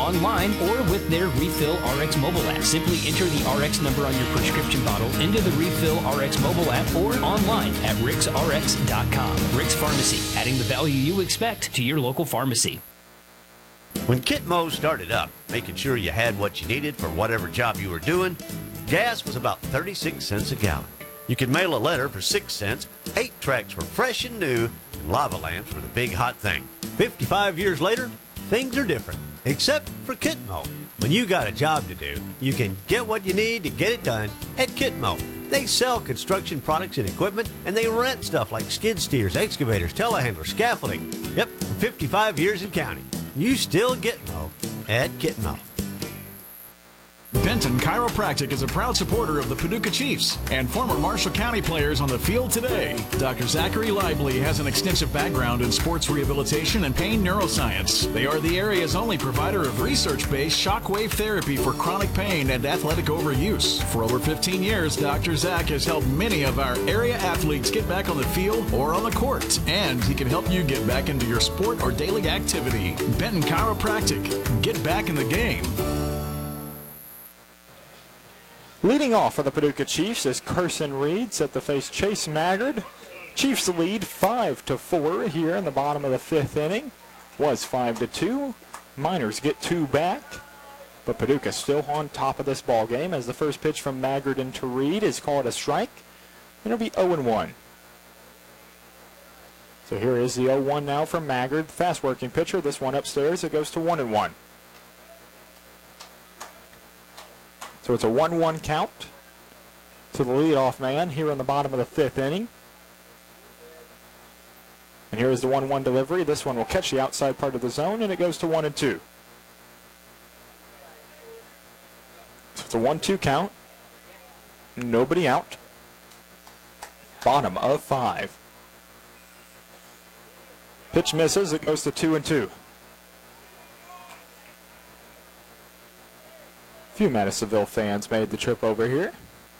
online, or with their Refill RX mobile app. Simply enter the RX number on your prescription bottle into the Refill RX mobile app or online at ricksrx.com. Rick's Pharmacy, adding the value you expect to your local pharmacy. When Kitmo started up, making sure you had what you needed for whatever job you were doing, gas was about 36 cents a gallon. You could mail a letter for 6 cents, 8 tracks were fresh and new, and lava lamps were the big hot thing. 55 years later, things are different, except for Kitmo. When you got a job to do, you can get what you need to get it done at Kitmo. They sell construction products and equipment, and they rent stuff like skid steers, excavators, telehandlers, scaffolding. Yep, for 55 years and counting. You still get Mo at Kitmo. Benton Chiropractic is a proud supporter of the Paducah Chiefs and former Marshall County players on the field today. Dr. Zachary Lively has an extensive background in sports rehabilitation and pain neuroscience. They are the area's only provider of research-based shockwave therapy for chronic pain and athletic overuse. For over 15 years, Dr. Zach has helped many of our area athletes get back on the field or on the court, and he can help you get back into your sport or daily activity. Benton Chiropractic. Get back in the game. Leading off for the Paducah Chiefs is Carson Reed, set to face Chase Maggard. Chiefs lead 5-4 here in the bottom of the 5th inning. Was 5-2. Miners get 2 back, but Paducah still on top of this ball game as the first pitch from Maggard into Reed is called a strike, and it'll be 0-1. So here is the 0-1 now from Maggard, fast working pitcher. This one upstairs, it goes to 1-1. So it's a 1-1 count to the leadoff man here in the bottom of the 5th inning. And here is the 1-1 delivery. This one will catch the outside part of the zone, and it goes to 1-2. So it's a 1-2 count. Nobody out. Bottom of 5. Pitch misses. It goes to 2-2. Few Madisonville fans made the trip over here.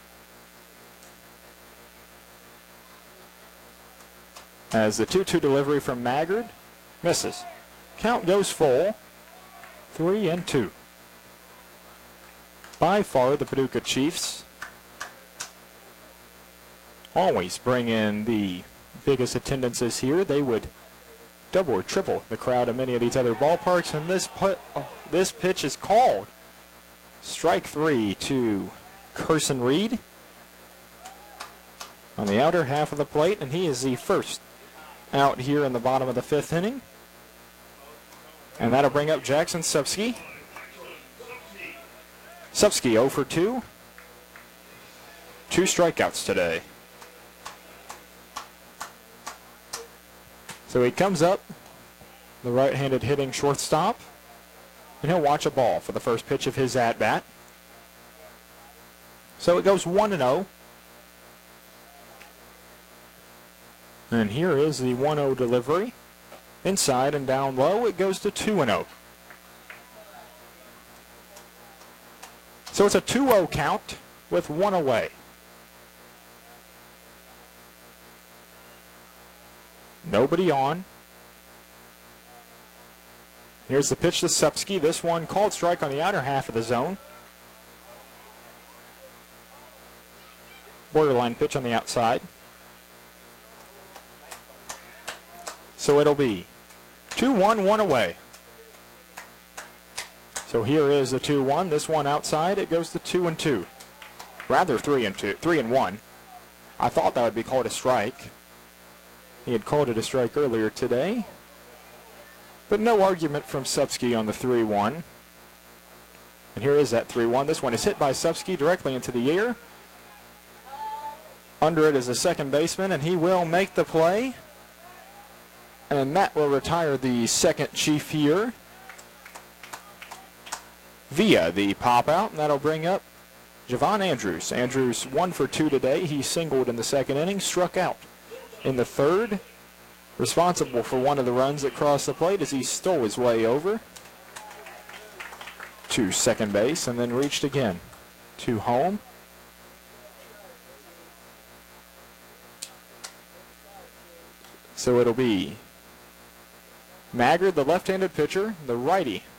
As the 2-2 delivery from Maggard misses. Count goes full. 3-2. By far the Paducah Chiefs always bring in the biggest attendances here. They would double or triple the crowd in many of these other ballparks, and this pitch is called. Strike 3 to Carson Reed on the outer half of the plate, and he is the first out here in the bottom of the 5th inning. And that'll bring up Jackson Supsky. Supsky 0 for 2. 2 strikeouts today. So he comes up, the right-handed hitting shortstop, and he'll watch a ball for the first pitch of his at-bat. So it goes 1-0. And here is the 1-0 delivery. Inside and down low, it goes to 2-0. So it's a 2-0 count with 1 away. Nobody on. Here's the pitch to Supsky. This one called strike on the outer half of the zone. Borderline pitch on the outside. So it'll be 2-1, 1 away. So here is the 2-1. This one outside, it goes to 2-2. Rather 3-1. I thought that would be called a strike. He had called it a strike earlier today. But no argument from Supsky on the 3-1. And here is that 3-1. This one is hit by Supsky directly into the air. Under it is the second baseman, and he will make the play. And that will retire the second Chief here via the pop-out, and that'll bring up Javon Andrews. Andrews 1 for 2 today. He singled in the second inning, struck out in the third. Responsible for one of the runs that crossed the plate as he stole his way over to second base and then reached again to home. So it'll be Maggard, the left-handed pitcher, the righty